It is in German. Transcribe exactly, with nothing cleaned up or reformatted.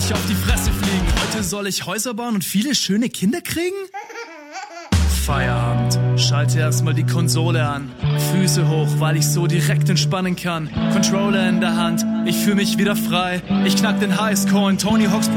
ich auf die Fresse fliegen. Heute soll ich Häuser bauen und viele schöne Kinder kriegen? Feierabend. Schalte erstmal die Konsole an. Füße hoch, weil ich so direkt entspannen kann. Controller in der Hand, ich fühle mich wieder frei. Ich knack den Highscore in Tony Hawk's Pro